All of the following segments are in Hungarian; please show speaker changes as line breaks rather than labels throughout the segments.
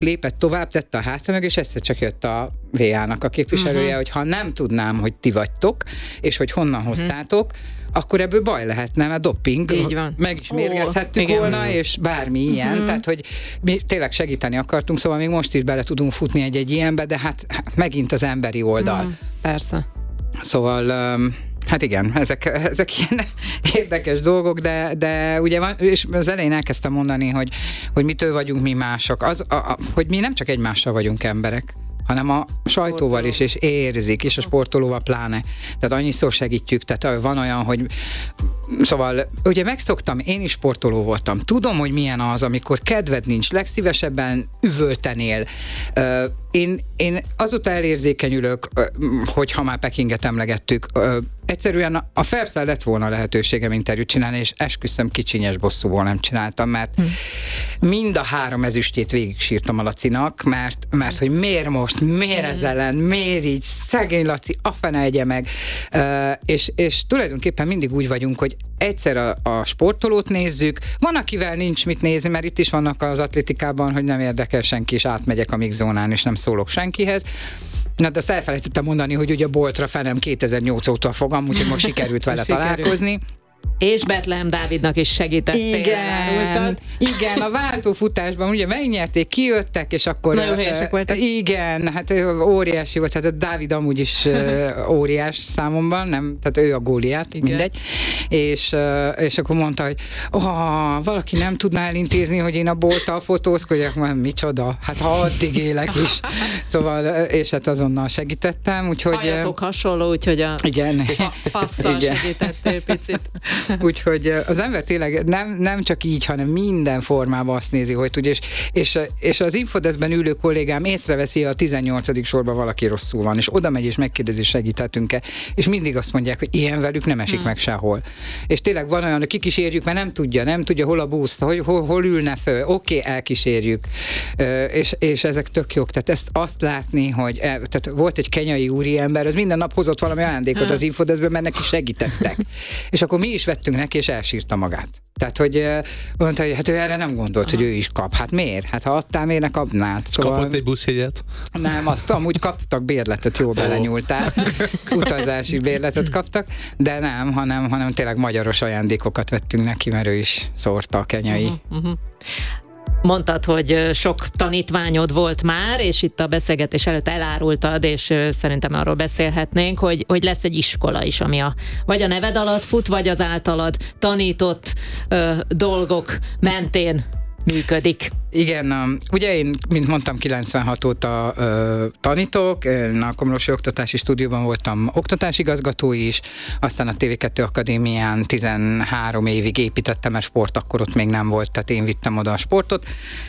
lépett tovább, tette a háta meg, és egyszer csak jött a VA-nak a képviselője, hogy ha nem tudnám, hogy ti vagytok, és hogy honnan hoztátok, akkor ebből baj lehetne, mert doping, meg is mérgezhettük volna, és bármi ilyen, tehát, hogy mi tényleg segíteni akartunk, szóval még most is bele tudunk futni egy ilyenbe, de hát megint az emberi oldal.
Persze.
Szóval... Hát igen, ezek ilyen érdekes dolgok, de ugye van, és az elején elkezdtem mondani, hogy mitől vagyunk mi mások, hogy mi nem csak egymással vagyunk emberek, hanem a sajtóval is, és érzik, és a sportolóval pláne. Tehát annyiszor segítjük, tehát van olyan, hogy szóval, ugye megszoktam, én is sportoló voltam. Tudom, hogy milyen az, amikor kedved nincs, legszívesebben üvöltenél. Én azóta elérzékenyülök, hogyha már Pekinget emlegettük, egyszerűen a Phelpsszel lett volna lehetőségem interjút csinálni, és esküszöm, kicsinyes bosszúból nem csináltam, mert mind a 3 ezüstjét végig sírtam a Lacinak, mert hogy miért most, miért ez ellen, miért így, szegény Laci, a fene egye meg. És tulajdonképpen mindig úgy vagyunk, hogy egyszer a sportolót nézzük, van, akivel nincs mit nézni, mert itt is vannak az atlétikában, hogy nem érdekel senki, és átmegyek a mixzónán, és nem szólok senkihez. Na, de azt elfelejtettem mondani, hogy ugye Boltra fenem 2008 óta fogam, úgyhogy most sikerült vele találkozni.
És Bethlehem Dávidnak is segítettél.
Igen, a váltófutásban ugye megnyerték, kijöttek, és akkor...
Nagyon helyesek voltak.
Igen, hát óriási volt, hát a Dávid amúgy is óriás számomban, nem, tehát ő a Góliát, mindegy. És akkor mondta, hogy valaki nem tudná elintézni, hogy én a Bolttal fotózkodjak, majd micsoda, hát ha addig élek is. Szóval, és hát azonnal segítettem, úgyhogy...
Hajatok hasonló, úgyhogy a passzal segítettél picit.
Úgyhogy az ember tényleg nem csak így, hanem minden formában azt nézi, hogy tudja, és az Infodeszben ülő kollégám észreveszi, a 18. sorban valaki rosszul van, és oda megy és megkérdezi, segíthetünk-e, és mindig azt mondják, hogy ilyen velük nem esik meg sehol. És tényleg van olyan, hogy kikísérjük, mert nem tudja hol a busz, hol ülne föl, oké, elkísérjük, és ezek tök jók. Tehát ezt azt látni, hogy tehát volt egy kenyai úriember, az minden nap hozott valami ajándékot az Infodeszben, mert neki segítettek. És akkor mi is vettünk neki, és elsírta magát. Tehát, hogy mondta, hogy hát ő erre nem gondolt, hogy ő is kap. Hát miért? Hát ha adtál, miért ne kapnád? Szóval...
Kapott egy buszjegyet?
Nem, azt amúgy kaptak bérletet, jól belenyúltál. Utazási bérletet kaptak, de nem, hanem tényleg magyaros ajándékokat vettünk neki, mert ő is szórta a kenyai.
Mondtad, hogy sok tanítványod volt már, és itt a beszélgetés előtt elárultad, és szerintem arról beszélhetnénk, hogy lesz egy iskola is, ami vagy a neved alatt fut, vagy az általad tanított dolgok mentén működik.
Igen, ugye én, mint mondtam, 96 óta tanítok, a Komlósi Oktatási Stúdióban voltam oktatásigazgató is, aztán a TV2 Akadémián 13 évig építettem el sport, akkor ott még nem volt, tehát én vittem oda a sportot,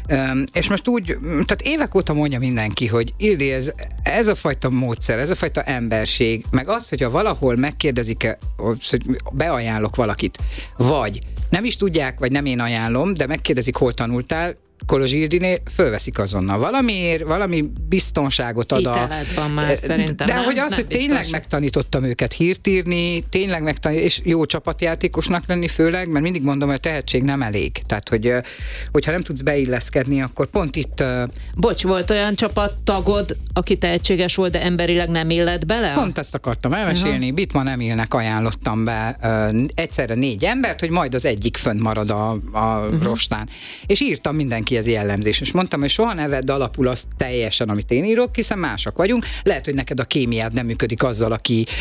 és most úgy, tehát évek óta mondja mindenki, hogy Ildi, ez a fajta módszer, ez a fajta emberség, meg az, hogyha valahol megkérdezik, hogy beajánlok valakit, vagy nem is tudják, vagy nem én ajánlom, de megkérdezik, hol tanultál, Kolozs Ildinél fölveszik azonnal. Valami biztonságot ad
van már, szerintem.
De hogy az,
nem
hogy tényleg megtanítottam őket hírt írni, tényleg és jó csapatjátékosnak lenni főleg, mert mindig mondom, hogy a tehetség nem elég. Tehát, hogyha nem tudsz beilleszkedni, akkor pont itt...
Bocs, volt olyan csapattagod, aki tehetséges volt, de emberileg nem illett bele?
Pont ezt akartam elmesélni. Bitman Emilnek ajánlottam be egyszerre 4 embert, hogy majd az egyik fönt marad a rostán. És írtam mindenki ez jellemzés. És mondtam, hogy soha ne vedd alapul azt teljesen, amit én írok, hiszen másak vagyunk. Lehet, hogy neked a kémiád nem működik azzal,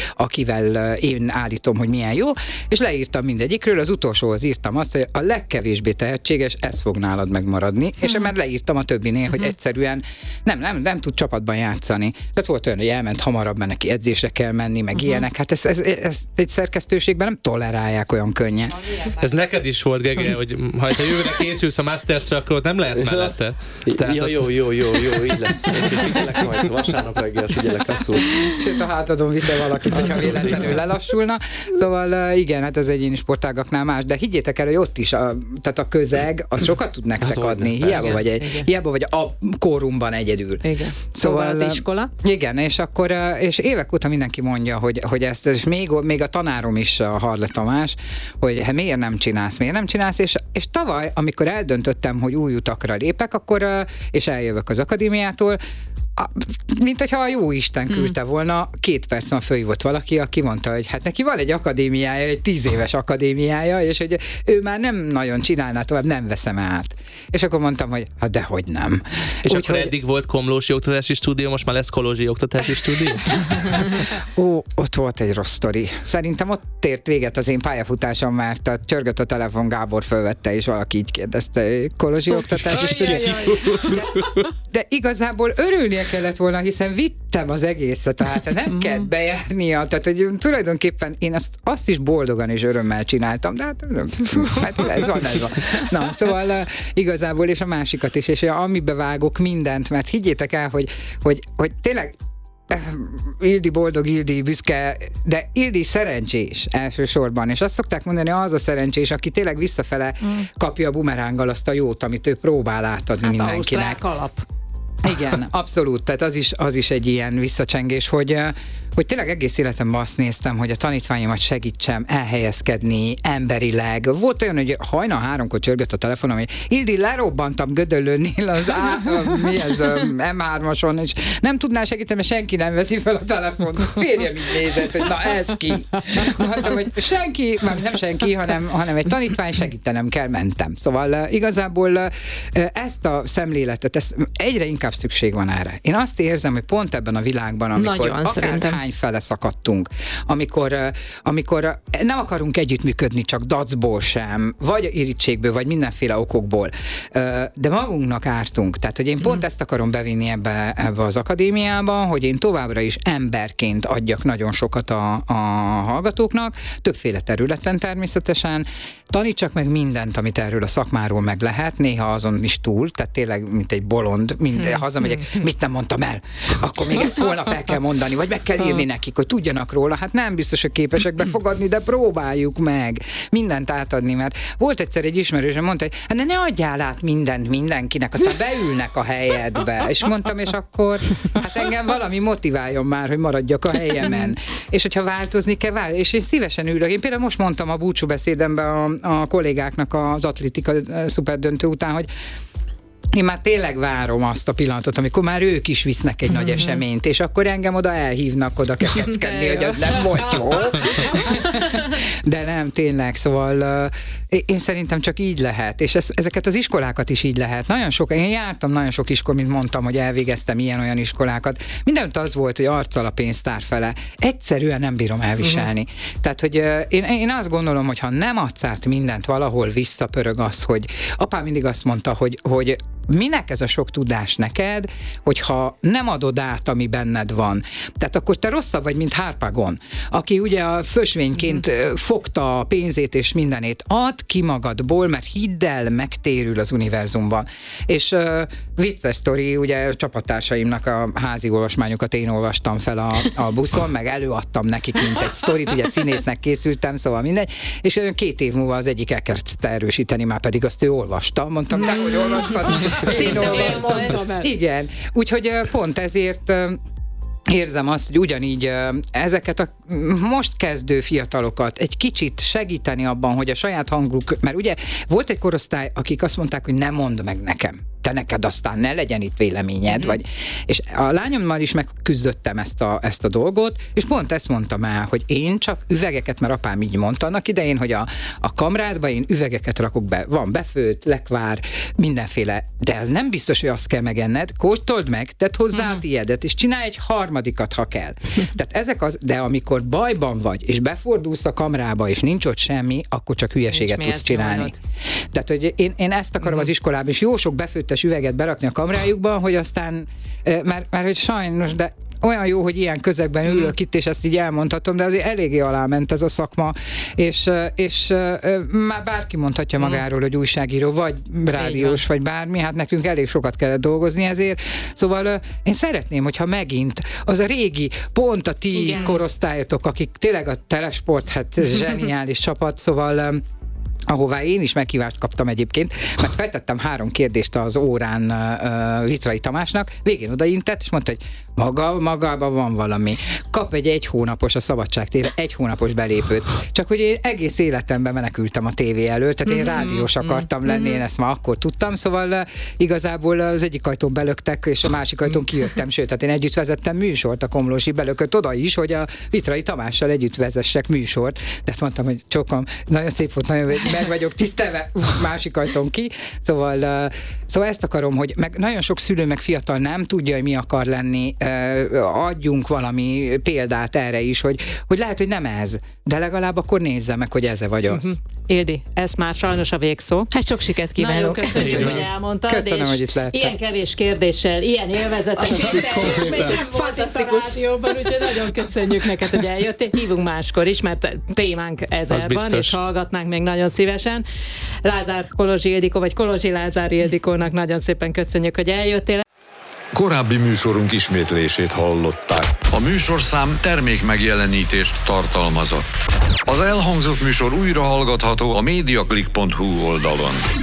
akivel én állítom, hogy milyen jó. És leírtam mindegyikről, az utolsóhoz írtam azt, hogy a legkevésbé tehetséges, ez fog nálad megmaradni. És már leírtam a többinél, hogy egyszerűen nem tud csapatban játszani. Tehát volt olyan, hogy elment hamarabb, mert neki edzésre kell menni, meg ilyenek. Hát ezt egy szerkesztőségben nem tolerálják olyan könnyen.
Ez neked is volt, Gege, hogy ha te jövőre készülsz a Masters-re, akkor nem lehet mellette.
Jó, így lesz. Figyelek majd, vasárnap reggel figyelek, abszolút.
Sőt, a hátadon viszel valakit, hogyha véletlenül lelassulna. Szóval igen, hát az egyéni sportágaknál más, de higgyétek el, hogy ott is, tehát a közeg, az sokat tud nektek adni. Hiába vagy a kórumban egyedül.
Igen. Szóval az iskola.
Igen, és évek óta mindenki mondja, hogy ezt, és még a tanárom is, a Harle Tamás, hogy miért nem csinálsz, és tavaly, amikor eldöntöttem, hogy új utat utakra lépek, akkor, és eljövök az akadémiától, mint hogyha a jó Isten küldte volna, 2 percen fölhívott valaki, aki mondta, hogy hát neki van egy akadémiája, egy 10 éves akadémiája, és hogy ő már nem nagyon csinálná tovább, nem veszem át. És akkor mondtam, hogy hát dehogy nem.
És akkor eddig volt Komlósi Oktatási Stúdió, most már lesz Kolozsi Oktatási Stúdió?
Ott volt egy rossz sztori. Szerintem ott ért véget az én pályafutásom, mert csörgött a telefon, Gábor fölvette, és valaki így kérdezte, Kolozsi Oktatási Stúdió. De igazából örülnie kellett volna, hiszen vittem az egészet, tehát nem kellett bejárnia, tehát hogy tulajdonképpen én azt is boldogan és örömmel csináltam, de hát ez van. Na, szóval igazából, és a másikat is, és amibe vágok mindent, mert higgyétek el, hogy tényleg Ildi boldog, Ildi büszke, de Ildi szerencsés elsősorban, és azt szokták mondani, az a szerencsés, aki tényleg visszafele kapja a bumeránggal azt a jót, amit ő próbál átadni mindenkinek.
Alap.
Igen, abszolút, tehát az is egy ilyen visszacsengés, hogy tényleg egész életemben azt néztem, hogy a tanítványomat segítsem elhelyezkedni emberileg. Volt olyan, hogy hajnal 3-kor csörgött a telefonom, hogy Ildi, lerobbantam Gödöllőnél az M3-ason, és nem tudnál segíteni, mert senki nem veszi fel a telefont. Férjem így nézett, hogy na ez ki. Mondtam, hogy senki, nem senki, hanem egy tanítvány, segítenem kell, mentem. Szóval igazából ezt a szemléletet, egyre inkább szükség van erre. Én azt érzem, hogy pont ebben a világban, amikor akárhány fele szakadtunk, amikor nem akarunk együttműködni, csak dacból sem, vagy irítségből, vagy mindenféle okokból, de magunknak ártunk. Tehát, hogy én pont ezt akarom bevinni ebbe az akadémiába, hogy én továbbra is emberként adjak nagyon sokat a hallgatóknak, többféle területen természetesen, tanítsak meg mindent, amit erről a szakmáról meg lehet, néha azon is túl, tehát tényleg, mint egy bolond, hazamegyek, mit nem mondtam el, akkor még ezt holnap el kell mondani, vagy meg kell írni nekik, hogy tudjanak róla, hát nem biztos, hogy képesek befogadni, de próbáljuk meg mindent átadni, mert volt egyszer egy ismerősöm, mondta, hogy hát ne adjál át mindent mindenkinek, aztán beülnek a helyedbe, és mondtam, és akkor hát engem valami motiváljon már, hogy maradjak a helyemen, és hogyha változni kell, és én szívesen ülök. Én például most mondtam a búcsúbeszédemben a kollégáknak az atlétika szuperdöntő után, hogy én már tényleg várom azt a pillanatot, amikor már ők is visznek egy nagy eseményt, és akkor engem oda elhívnak oda kekeckedni, hogy az nem volt jó. De nem, tényleg, szóval én szerintem csak így lehet, és ezeket az iskolákat is így lehet. Én jártam nagyon sok iskolát, mint mondtam, hogy elvégeztem ilyen-olyan iskolákat. Mindent az volt, hogy arccal a pénztár fele. Egyszerűen nem bírom elviselni. Tehát, hogy én azt gondolom, hogy ha nem adsz át mindent, valahol visszapörög az, hogy apám mindig azt mondta, hogy minek ez a sok tudás neked, hogyha nem adod át, ami benned van. Tehát akkor te rosszabb vagy, mint Harpagon, aki ugye a fösvényként fogta a pénzét és mindenét. Add ki magadból, mert hidd el, megtérül az univerzumban. És vicces sztori, ugye a csapattársaimnak a házi olvasmányokat én olvastam fel a buszon, meg előadtam nekik, mint egy sztorit, ugye színésznek készültem, szóval mindegy, és 2 év múlva az egyik elkezdte erősíteni, már pedig azt ő olvasta. Mondtam, de hogy olvastad? Én olvastam. Igen. Úgyhogy pont ezért érzem azt, hogy ugyanígy ezeket a most kezdő fiatalokat egy kicsit segíteni abban, hogy a saját hanguk, mert ugye volt egy korosztály, akik azt mondták, hogy ne mondd meg nekem, te neked aztán ne legyen itt véleményed, vagy, és a lányommal is megküzdöttem ezt a dolgot, és pont ezt mondtam el, hogy én csak üvegeket, mert apám így mondta annak idején, hogy a kamrádba én üvegeket rakok be, van befőtt, lekvár, mindenféle, de ez nem biztos, hogy azt kell megenned, kóstold meg, tedd hozzá a tiédet, és csinálj egy harmadikat, ha kell. Tehát de amikor bajban vagy, és befordulsz a kamrába, és nincs ott semmi, akkor csak hülyeséget tudsz csinálni. Tehát, hogy én ezt akarom az iskolában, és jó sok befőttes üveget berakni a kamrájukba, hogy aztán, mert hogy sajnos, de olyan jó, hogy ilyen közegben ülök itt, és ezt így elmondhatom, de azért eléggé aláment ez a szakma, és már bárki mondhatja magáról, hogy újságíró, vagy rádiós, vagy bármi, hát nekünk elég sokat kellett dolgozni ezért. Szóval én szeretném, hogyha megint az a régi, pont a ti korosztályotok, akik tényleg a Telesport, hát zseniális csapat, szóval ahová én is meghívást kaptam egyébként, mert feltettem 3 kérdést az órán Vitrai Tamásnak, végén odaintett, és mondta, hogy magában van valami. Kap egy 1 hónapos a Szabadságtérre, 1 hónapos belépőt. Csak hogy én egész életemben menekültem a tévé elől, tehát én rádiós akartam lenni, én ezt már akkor tudtam, szóval igazából az egyik ajtón belöktek, és a másik ajtón kijöttem, sőt, tehát én együtt vezettem műsort, a Komlósi belökött oda is, hogy a Vitrai Tamással együtt vezessek műsort, de mondtam, hogy csokam, nagyon szép volt, nagyon meg vagyok tisztelve, másik ajtón ki, szóval ezt akarom, hogy meg nagyon sok szülő meg fiatal nem tudja, hogy mi akar lenni, adjunk valami példát erre is, hogy lehet, hogy nem ez, de legalább akkor nézze meg, hogy ez vagy az.
Ildi, ez már sajnos a végszó.
Hát sok sikert kívánok.
Nagyon köszönjük, hogy elmondtad.
Köszönöm, hogy itt lehettem.
Ilyen kevés kérdéssel, ilyen élvezetes fantasztikus rádióban, úgyhogy nagyon köszönjük neked, hogy eljöttél. Hívunk máskor is, mert témánk ezer van, és hallgatnánk még nagyon szívesen. Lázár Kolozsi Ildikó, vagy Kolozsi Lázár Ildikónak nagyon szépen köszönjük, hogy eljöttél.
Korábbi műsorunk ismétlését hallották.
A műsorszám termék megjelenítést tartalmazott. Az elhangzott műsor újra hallgatható a mediaclick.hu oldalon.